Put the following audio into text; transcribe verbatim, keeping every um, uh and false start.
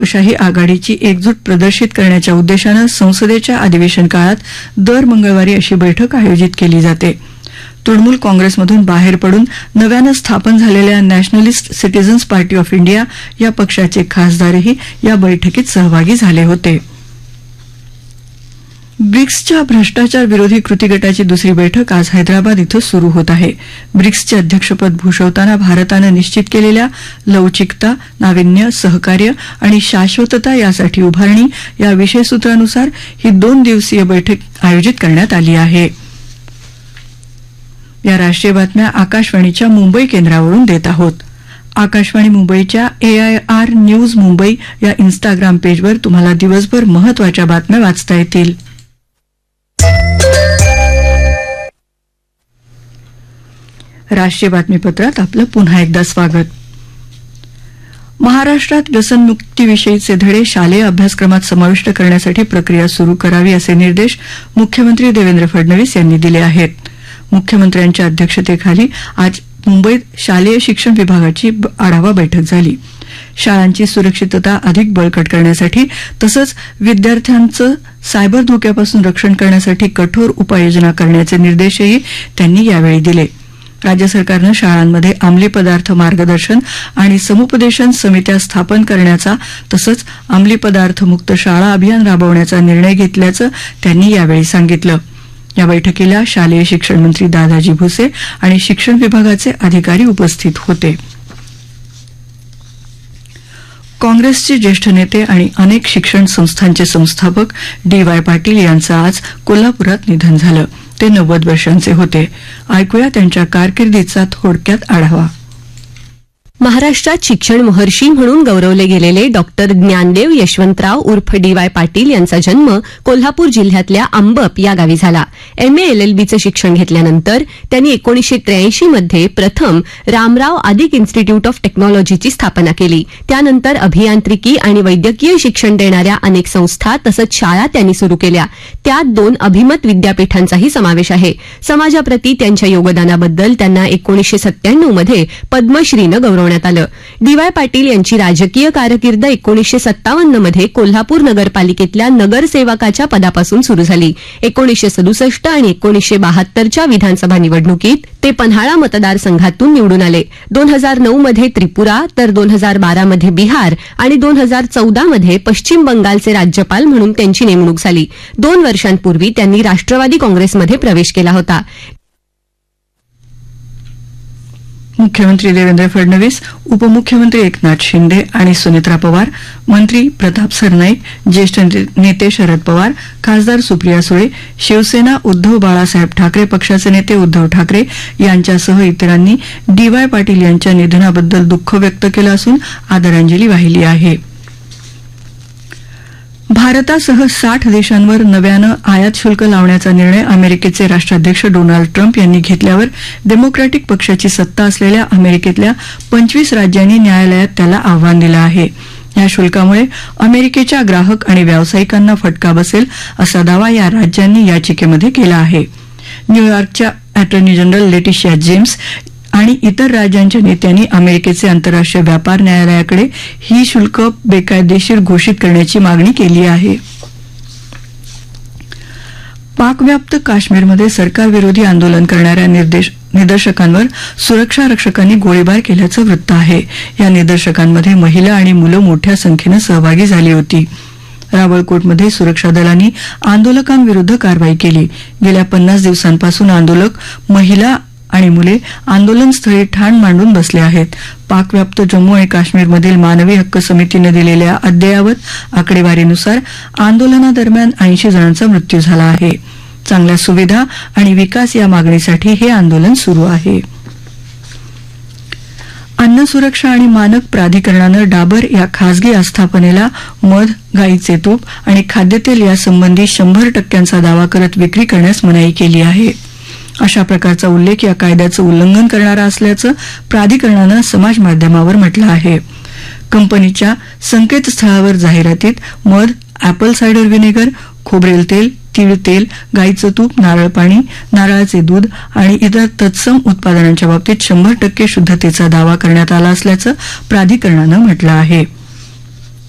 लोकशाही आघाडीची एकजूट प्रदर्शित करण्याच्या उद्देशानं संसदेच्या अधिवेशन काळात दर मंगळवारी अशी बैठक आयोजित केली जाते. तृणमूल काँग्रेसमधून बाहेर पडून नव्यानं स्थापन झालेल्या nationalist citizens party of India या पक्षाचे खासदारही या बैठकीत सहभागी झाले होते. ब्रिक्सच्या भ्रष्टाचार विरोधी कृती गटाची दुसरी बैठक आज हैदराबाद इथं सुरू होत आहे. ब्रिक्सचे अध्यक्षपद भूषवताना भारतानं निश्चित केलेल्या लवचिकता, नाविन्य, सहकार्य आणि शाश्वतता यासाठी उभारणी या विषयसूत्रानुसार ही दोन दिवसीय बैठक आयोजित करण्यात आली आहे. या राष्ट्रीय बातम्या आकाशवाणीच्या मुंबई केंद्रावरून देत आहोत. आकाशवाणी मुंबईच्या एआयआर न्यूज मुंबई या इन्स्टाग्राम पेजवर तुम्हाला दिवसभर महत्वाच्या बातम्या वाचता येतील. राष्ट्रीय बातमीपत्रात आपलं पुन्हा एकदा स्वागत. महाराष्ट्रात व्यसनमुक्तीविषयीचे धडे शालेय अभ्यासक्रमात समाविष्ट करण्यासाठी प्रक्रिया सुरू करावी असे निर्देश मुख्यमंत्री देवेंद्र फडणवीस यांनी दिले आहेत. मुख्यमंत्र्यांच्या अध्यक्षतेखाली आज मुंबईत शालेय शिक्षण विभागाची आढावा बैठक झाली. शाळांची सुरक्षितता अधिक बळकट करण्यासाठी तसंच विद्यार्थ्यांचं सायबर धोक्यापासून रक्षण करण्यासाठी कठोर उपाययोजना करण्याचे निर्देशही त्यांनी यावेळी दिले. राज्य सरकारनं शाळांमध्ये अंमली पदार्थ मार्गदर्शन आणि समुपदेशन समित्या स्थापन करण्याचा तसंच अंमली पदार्थ मुक्त शाळा अभियान राबवण्याचा निर्णय घेतल्याचं त्यांनी यावेळी सांगितलं. या बैठकीला शालेय शिक्षण मंत्री दादाजी भुसे आणि शिक्षण विभागाचे अधिकारी उपस्थित होते. काँग्रेसचे ज्येष्ठ नेते आणि अनेक शिक्षण संस्थांचे संस्थापक डी वाय पाटील यांचं आज कोल्हापुरात निधन झालं. ते नव्वद वर्षांचे होते. ऐकूया त्यांच्या कारकिर्दीचा थोडक्यात आढावा. महाराष्ट्रात शिक्षण महर्षी म्हणून गौरवले गेलेले डॉक्टर ज्ञानदेव यशवंतराव उर्फ डी वाय पाटील यांचा जन्म कोल्हापूर जिल्ह्यातल्या अंबप या गावी झाला. एमए एलएलबीचं शिक्षण घेतल्यानंतर त्यांनी एकोणीसशे त्र्याऐंशी मध्ये प्रथम रामराव आदिक इन्स्टिट्यूट ऑफ टेक्नॉलॉजीची स्थापना केली. त्यानंतर अभियांत्रिकी आणि वैद्यकीय शिक्षण देणाऱ्या अनेक संस्था तसंच शाळा त्यांनी सुरू केल्या. त्यात दोन अभिमत विद्यापीठांचाही समावेश आहे. समाजाप्रती त्यांच्या योगदानाबद्दल त्यांना एकोणीसशे सत्त्याण्णव मध्ये पद्मश्रीनं गौरवण्यात आलं. डी वाय पाटील यांची राजकीय कारकीर्द एकोणीसशे सत्तावन्न मध्ये कोल्हापूर नगरपालिकेतल्या नगरसेवकाच्या पदापासून सुरू झाली. एकोणीसशे सदुसष्ट आणि एकोणीसशे बहात्तरच्या विधानसभा निवडणुकीत ते पन्हाळा मतदारसंघातून निवडून आले. दोन हजार नऊ मध्ये त्रिपुरा तर दोन हजार बारा मध्ये बिहार आणि दोन हजार चौदा मध्ये पश्चिम बंगालचे राज्यपाल म्हणून त्यांची नेमणूक झाली. दोन वर्षांपूर्वी त्यांनी राष्ट्रवादी काँग्रेसमध्ये प्रवेश केला होता. मुख्यमंत्री देवेंद्र फडणवीस, उपमुख्यमंत्री एकनाथ शिंदे आणि सुनेत्रा पवार, मंत्री प्रताप सरनाईक, ज्येष्ठ नेते शरद पवार, खासदार सुप्रिया सुळे, शिवसेना उद्धव बाळासाहेब ठाकरे पक्षाचे नेते उद्धव ठाकरे यांच्यासह इतरांनी डी वाय पाटील यांच्या निधनाबद्दल दुःख व्यक्त केलं असून आदरांजली वाहिली आहे. भारतासह साठ देशांवर नव्यानं आयात शुल्क लावण्याचा निर्णय अमेरिकेचे राष्ट्राध्यक्ष डोनाल्ड ट्रम्प यांनी घेतल्यावर डेमोक्रॅटिक पक्षाची सत्ता असलेल्या अमेरिकेतल्या पंचवीस राज्यांनी न्यायालयात त्याला आव्हान दिलं आहे. या शुल्कामुळे अमेरिकेच्या ग्राहक आणि व्यावसायिकांना फटका बसेल असा दावा या राज्यांनी याचिकेमध्ये केला आहे. न्यूयॉर्कच्या अटॉर्नी जनरल लेटिशिया जेम्स आणि इतर राज्यांच्या नेत्यांनी अमेरिकेचे आंतरराष्ट्रीय व्यापार न्यायालयाकडे ही शुल्क बेकायदेशीर घोषित करण्याची मागणी केली आहे. पाकव्याप्त काश्मीरमध्ये सरकारविरोधी आंदोलन करणाऱ्या निदर्शकांवर सुरक्षा रक्षकांनी गोळीबार केल्याचं वृत्त आहे. या निदर्शकांमध्ये महिला आणि मुलं मोठ्या संख्येनं सहभागी झाली होती. रावळकोटमध्ये सुरक्षा दलांनी आंदोलकांविरुद्ध कारवाई केली. गेल्या पन्नास दिवसांपासून आंदोलक, महिला आणि मुले आंदोलनस्थळी ठाण मांडून बसले आहेत. पाकव्याप्त जम्मू आणि काश्मीरमधील मानवी हक्क समितीनं दिलेल्या अद्ययावत आकडेवारीनुसार आंदोलनादरम्यान ऐंशी जणांचा मृत्यू झाला आहे. चांगल्या सुविधा आणि विकास या मागणीसाठी हे आंदोलन सुरू आहे. अन्न सुरक्षा आणि मानक प्राधिकरणानं डाबर या खासगी आस्थापनेला मध, गाईचे तूप आणि खाद्यतेल यासंबंधी शंभर टक्क्यांचा दावा करत विक्री करण्यास मनाई केली आहे. अशा प्रकारचा उल्लेख या कायद्याचं उल्लंघन करणारा असल्याचं प्राधिकरणानं समाज माध्यमावर म्हटलं आहे. कंपनीच्या संकेतस्थळावर जाहिरातीत मध, अॅपल सायडर व्हिनेगर, खोबरेल तेल, तीळ तेल, गाईचं तूप, नारळ पाणी, नारळाचे दूध आणि इतर तत्सम उत्पादनांच्या बाबतीत शंभर टक्के शुद्धतेचा दावा करण्यात आला असल्याचं प्राधिकरणानं म्हटलं आहे.